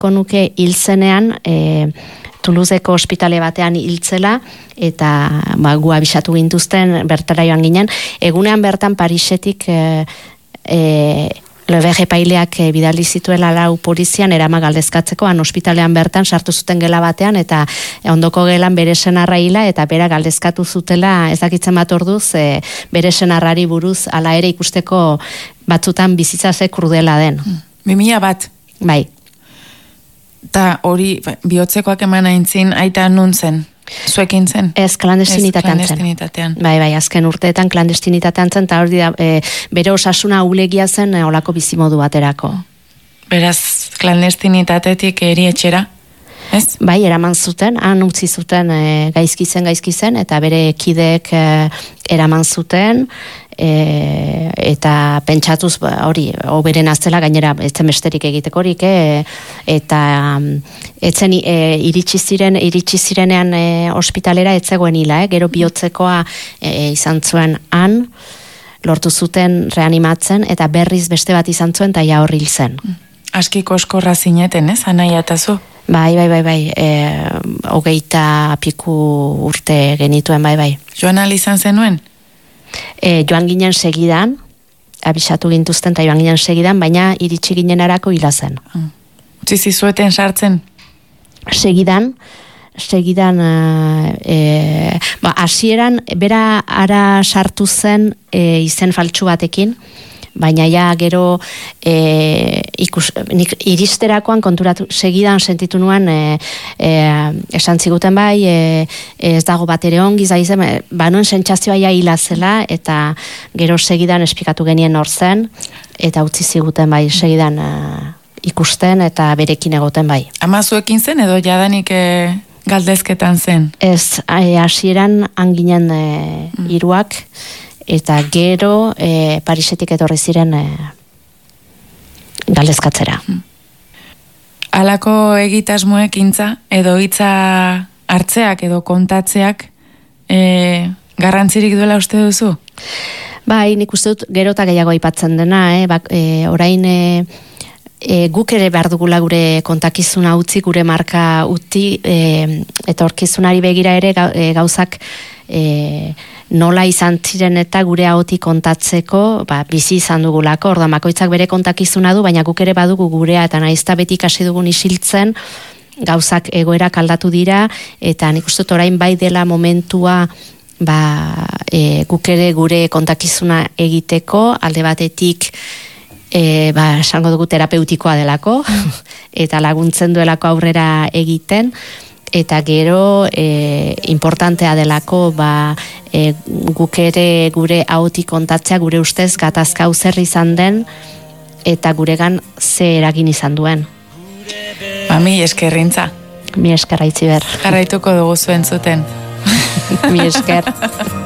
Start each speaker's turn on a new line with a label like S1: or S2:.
S1: nuke hiltzenean, Toulouseko ospitale batean hiltzela, eta gu abisatu gintuzten, bertara joan ginen, egunean bertan Parisetik Leberge epaileak bidali zituela 4 polizian erama galdezkatzeko, han ospitalean bertan sartu zuten gela batean, eta ondoko gelan bere senarra hila, eta bera galdezkatu zutela, ez dakitzen bat orduz, bere senarrari buruz ala ere ikusteko batzutan bizitza ze krudela den.
S2: 2001?
S1: Bai.
S2: Ta hori bihotzekoak eman aintzin, aita nun zen? Zuekin zen?
S1: Ez, klandestinitatean. Bai, azken urteetan klandestinitatean zen, eta hori da, bere osasuna ulegia zen olako bizimodu baterako.
S2: Beraz, klandestinitatetik erietxera, ez?
S1: Bai, eraman zuten, han utzi zuten gaizki zen, eta bere kideek eraman zuten, eta pentsatuz hori, oberen aztela gainera etzen besterik egitekorik, eta etzen iritsi zirenean ospitalera etzegoen hila, gero bihotzekoa izan zuen han, lortu zuten reanimatzen, eta berriz beste bat izan zuen, eta ja hor hil zen.
S2: Askiko oskorra zineten, ez? Anaia eta zu?
S1: Bai, 20 piku urte genituen, bai.
S2: Joan izan zenuen?
S1: Joan ginen segidan, abisatu gintuzten eta joan ginen segidan, baina iritsi ginen arako hila zen.
S2: Utzi zueten sartzen?
S1: Segidan, hasieran bera ara sartu zen izen faltsu batekin, baina ja gero nik iristerakoan konturatu segidan sentitu nuen esan ziguten bai ez dago bat ere ongi zaizen, banuen sentsazioa ja hila zela, eta gero segidan esplikatu genien hor zen, eta utzi ziguten bai segidan ikusten eta berekin egoten bai.
S2: Ama zuekin zen edo jadanik galdezketan zen?
S1: Ez, hasieran anginen hiruak, eta gero Parisetik etorri ziren galdezkatzera.
S2: Halako egitasmoek intza edo hitza hartzeak edo kontatzeak garrantzirik duela uste duzu?
S1: Bai, nik uste dut gero eta gehiago aipatzen dena, orain guk ere behar dugula gure kontakizuna utzi, gure marka utzi, eta orkizunari begira ere gauzak nola izan ziren eta gure ahotik kontatzeko, bizi izan dugulako, orda makoitzak bere kontakizuna du, baina guk ere badugu gurea, eta naizta beti ikasi dugun isiltzen, gauzak egoerak aldatu dira, eta nik uste orain bai dela momentua guk ere gure kontakizuna egiteko, alde batetik esango dugu terapeutikoa delako, eta laguntzen duelako aurrera egiten, eta gero importantea delako guk ere gure ahotik kontatzea gure ustez gatazka hau zer izan den eta guregan ze eragin izan duen.
S2: Mi eskerrintza.
S1: Mi esker Aitziber.
S2: Jarraituko dugu zuen zuten.
S1: Mi esker.